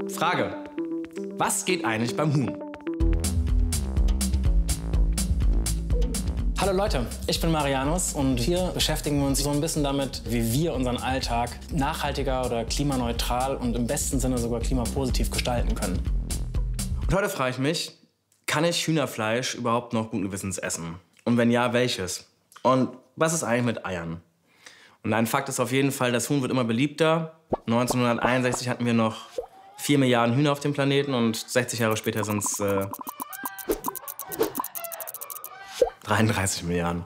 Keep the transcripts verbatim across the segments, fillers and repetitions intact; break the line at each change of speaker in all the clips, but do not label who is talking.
Frage: Was geht eigentlich beim Huhn?
Hallo Leute, ich bin Marianus und hier beschäftigen wir uns so ein bisschen damit, wie wir unseren Alltag nachhaltiger oder klimaneutral und im besten Sinne sogar klimapositiv gestalten können.
Und heute frage ich mich, kann ich Hühnerfleisch überhaupt noch guten Gewissens essen? Und wenn ja, welches? Und was ist eigentlich mit Eiern? Und ein Fakt ist auf jeden Fall, das Huhn wird immer beliebter. neunzehnhunderteinundsechzig hatten wir noch vier Milliarden Hühner auf dem Planeten und sechzig Jahre später sind es äh, dreiunddreißig Milliarden.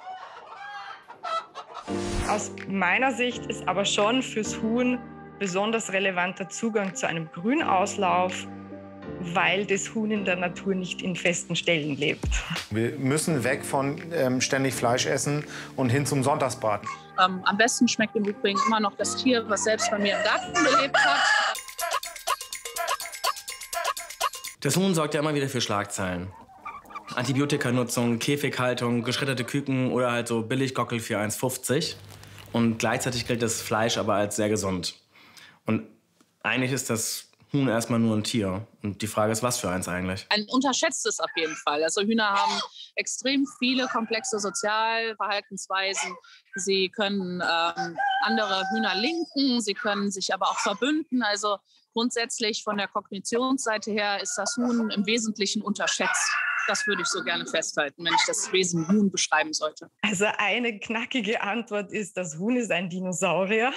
Aus meiner Sicht ist aber schon fürs Huhn besonders relevanter Zugang zu einem Grünauslauf, weil das Huhn in der Natur nicht in festen Stellen lebt.
Wir müssen weg von ähm, ständig Fleisch essen und hin zum Sonntagsbraten.
Ähm, am besten schmeckt im Übrigen immer noch das Tier, was selbst bei mir im Garten gelebt hat.
Das Huhn sorgt ja immer wieder für Schlagzeilen. Antibiotikanutzung, Käfighaltung, geschredderte Küken oder halt so Billiggockel für eins fünfzig. Und gleichzeitig gilt das Fleisch aber als sehr gesund. Und eigentlich ist das Huhn erstmal nur ein Tier. Und die Frage ist, was für eins eigentlich?
Ein unterschätztes auf jeden Fall. Also Hühner haben extrem viele komplexe Sozialverhaltensweisen. Sie können ähm, andere Hühner linken, sie können sich aber auch verbünden. Also grundsätzlich von der Kognitionsseite her ist das Huhn im Wesentlichen unterschätzt. Das würde ich so gerne festhalten, wenn ich das Wesen Huhn beschreiben sollte.
Also eine knackige Antwort ist, das Huhn ist ein Dinosaurier.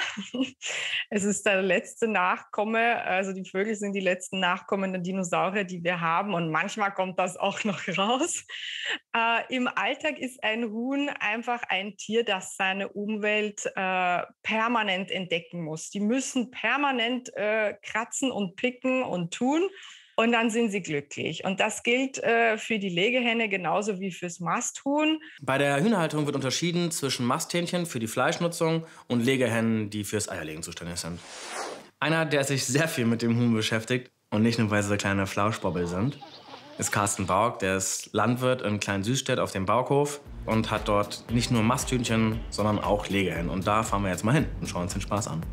Es ist der letzte Nachkomme, also die Vögel sind die letzten Nachkommen der Dinosaurier, die wir haben. Und manchmal kommt das auch noch raus. Äh, Im Alltag ist ein Huhn einfach ein Tier, das seine Umwelt äh, permanent entdecken muss. Die müssen permanent äh, kratzen und picken und tun. Und dann sind sie glücklich. Und das gilt äh, für die Legehenne genauso wie fürs Masthuhn.
Bei der Hühnerhaltung wird unterschieden zwischen Masthähnchen für die Fleischnutzung und Legehennen, die fürs Eierlegen zuständig sind. Einer, der sich sehr viel mit dem Huhn beschäftigt und nicht nur, weil sie so kleine Flauschbobbel sind, ist Carsten Bauk. Der ist Landwirt in Klein-Süßstedt auf dem Baukhof und hat dort nicht nur Masthühnchen, sondern auch Legehennen. Und da fahren wir jetzt mal hin und schauen uns den Spaß an.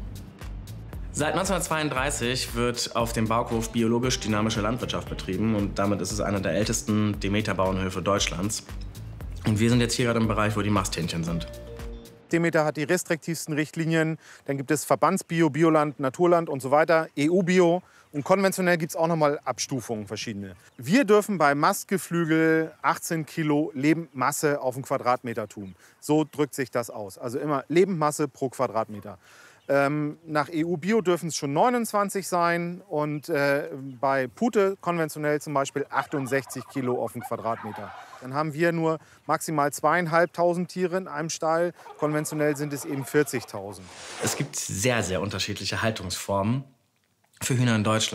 Seit neunzehnhundertzweiunddreißig wird auf dem Baukhof biologisch-dynamische Landwirtschaft betrieben und damit ist es einer der ältesten Demeter-Bauernhöfe Deutschlands. Und wir sind jetzt hier gerade im Bereich, wo die Masthähnchen sind.
Demeter hat die restriktivsten Richtlinien. Dann gibt es Verbandsbio, Bioland, Naturland und so weiter, E U-Bio. Und konventionell gibt es auch noch mal Abstufungen verschiedene. Wir dürfen bei Mastgeflügel achtzehn Kilo Lebendmasse auf den Quadratmeter tun. So drückt sich das aus. Also immer Lebendmasse pro Quadratmeter. Ähm, nach E U-Bio dürfen es schon neunundzwanzig sein und äh, bei Pute konventionell zum Beispiel achtundsechzig Kilo auf den Quadratmeter. Dann haben wir nur maximal zweieinhalbtausend Tiere in einem Stall. Konventionell sind es eben vierzigtausend.
Es gibt sehr, sehr unterschiedliche Haltungsformen für Hühner in Deutschland.